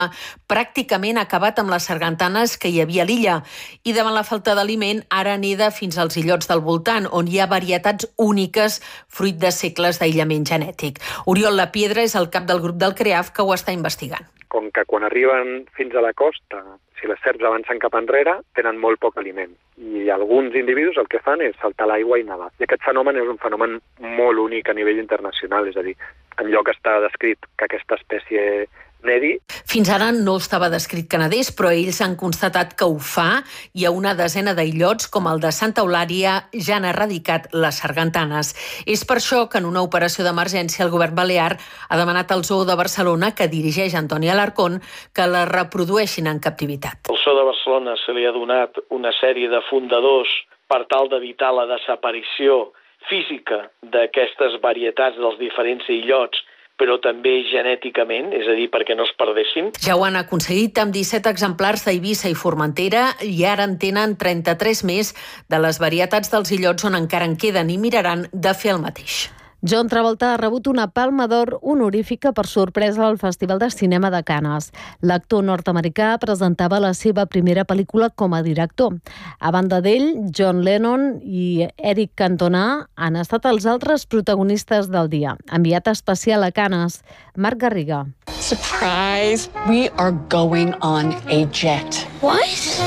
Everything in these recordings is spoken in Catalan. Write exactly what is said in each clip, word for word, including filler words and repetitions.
pràcticament acabat amb les sargantanes que hi havia a l'illa i davant la falta d'aliment ara neda fins als illots del voltant, on hi ha varietats úniques fruit de segles d'aïllament genètic. Oriol Lapiedra és el cap del grup del CREAF que ho està investigant. Com que quan arriben fins a la costa, si les serps avancen cap enrere, tenen molt poc aliment. I alguns individus el que fan és saltar l'aigua i nedar. I aquest fenomen és un fenomen molt únic a nivell internacional, és a dir, enlloc està descrit que aquesta espècie nedi. Fins ara no estava descrit que nedés, però ells han constatat que ho fa i a una desena d'illots, com el de Santa Eulària, ja han erradicat les sargantanes. És per això que en una operació d'emergència el govern balear ha demanat al Zoo de Barcelona, que dirigeix Antoni Alarcón, que la reprodueixin en captivitat. Al Zoo de Barcelona se li ha donat una sèrie de fundadors per tal d'evitar la desaparició física d'aquestes varietats dels diferents illots, però també genèticament, és a dir, perquè no es perdessin. Ja ho han aconseguit amb disset exemplars d'Eivissa i Formentera i ara en tenen trenta-tres més de les varietats dels illots on encara en queden i miraran de fer el mateix. John Travolta ha rebut una Palma d'Or honorífica per sorpresa al Festival de Cinema de Canes. L'actor nord-americà presentava la seva primera pel·lícula com a director. A banda d'ell, John Lennon i Eric Cantona han estat els altres protagonistes del dia. Enviat especial a Canes, Marc Garriga. Surprise! We are going on a jet. What?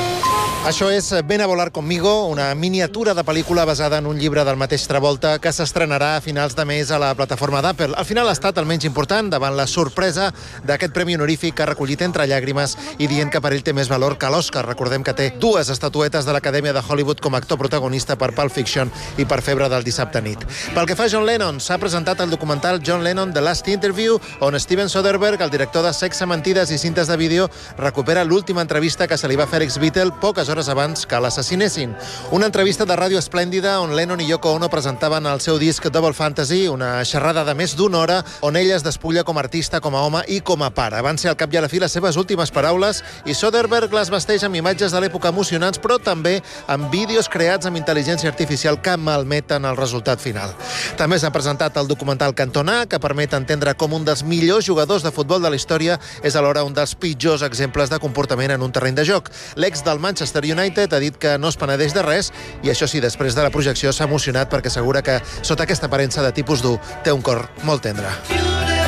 Això és Ven a volar conmigo, una miniatura de pel·lícula basada en un llibre del mateix Travolta que s'estrenarà a finals de mes a la plataforma d'Apple. Al final ha estat el menys important davant la sorpresa d'aquest premi honorífic que ha recollit entre llàgrimes i dient que per ell té més valor que l'Oscar. Recordem que té dues estatuetes de l'Acadèmia de Hollywood com a actor protagonista per Pulp Fiction i per Febre del dissabte nit. Pel que fa a John Lennon, s'ha presentat el documental John Lennon The Last Interview, on Steven Soderbergh, el director de Sexe, Mentides i Cintes de vídeo, recupera l'última entrevista que se li va fer ex-Beatle poques hores abans que l'assassinessin. Una entrevista de ràdio esplèndida on Lennon i Yoko Ono presentaven el seu disc Double Fantasy, una xerrada de més d'una hora on ell es despulla com a artista, com a home i com a pare. Van ser al cap i a la fi les seves últimes paraules i Soderbergh les vesteix amb imatges de l'època emocionants, però també amb vídeos creats amb intel·ligència artificial que malmeten el resultat final. També s'ha presentat el documental Cantona, que permet entendre com un dels millors jugadors de futbol de la història és alhora un dels pitjors exemples de comportament en un terreny de joc. L'ex del Manchester United ha dit que no es penedeix de res i això sí, després de la projecció s'ha emocionat perquè assegura que sota aquesta aparença de tipus dur té un cor molt tendre.